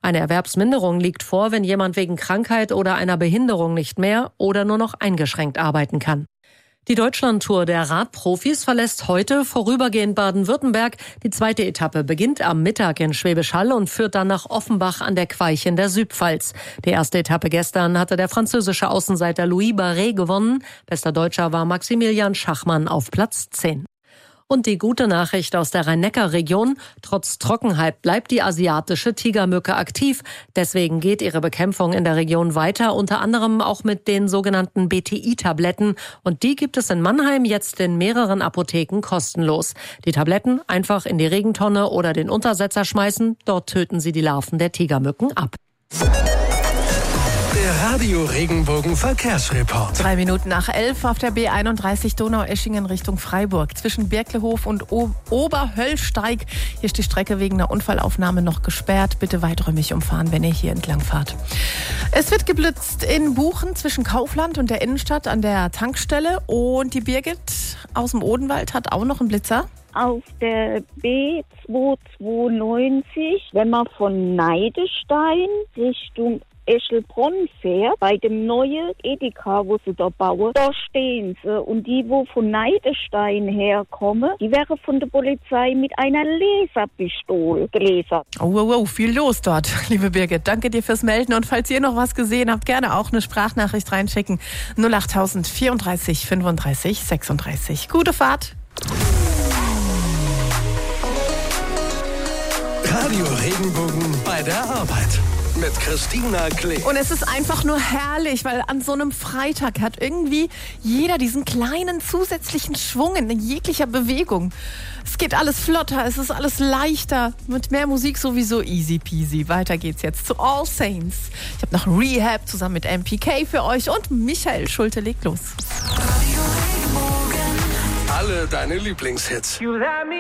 Eine Erwerbsminderung liegt vor, wenn jemand wegen Krankheit oder einer Behinderung nicht mehr oder nur noch eingeschränkt arbeiten kann. Die Deutschlandtour der Radprofis verlässt heute vorübergehend Baden-Württemberg. Die zweite Etappe beginnt am Mittag in Schwäbisch Hall und führt dann nach Offenbach an der Queich in der Südpfalz. Die erste Etappe gestern hatte der französische Außenseiter Louis Barret gewonnen. Bester Deutscher war Maximilian Schachmann auf Platz 10. Und die gute Nachricht aus der Rhein-Neckar-Region: Trotz Trockenheit bleibt die asiatische Tigermücke aktiv. Deswegen geht ihre Bekämpfung in der Region weiter, unter anderem auch mit den sogenannten BTI-Tabletten. Und die gibt es in Mannheim jetzt in mehreren Apotheken kostenlos. Die Tabletten einfach in die Regentonne oder den Untersetzer schmeißen. Dort töten sie die Larven der Tigermücken ab. Der Radio Regenbogen Verkehrsreport. 3 Minuten nach 11 auf der B31 Donaueschingen Richtung Freiburg. Zwischen Birklehof und Oberhöllsteig. Hier ist die Strecke wegen einer Unfallaufnahme noch gesperrt. Bitte weiträumig umfahren, wenn ihr hier entlang fahrt. Es wird geblitzt in Buchen zwischen Kaufland und der Innenstadt an der Tankstelle. Und die Birgit aus dem Odenwald hat auch noch einen Blitzer. Auf der B292, wenn man von Neidestein Richtung Eschelbronn fährt, bei dem neuen Edeka, wo sie da bauen, da stehen sie. Und die, wo von Neidestein herkommen, die wären von der Polizei mit einer Laserpistole gelasert. Oh, viel los dort, liebe Birgit. Danke dir fürs Melden. Und falls ihr noch was gesehen habt, gerne auch eine Sprachnachricht reinschicken. 08000 34 35 36. Gute Fahrt. Radio Regenbogen bei der Arbeit. Mit Christina Klee. Und es ist einfach nur herrlich, weil an so einem Freitag hat irgendwie jeder diesen kleinen zusätzlichen Schwung in jeglicher Bewegung. Es geht alles flotter, es ist alles leichter. Mit mehr Musik sowieso easy peasy. Weiter geht's jetzt zu All Saints. Ich habe noch Rehab zusammen mit MPK für euch und Michael Schulte legt los. Alle deine Lieblingshits.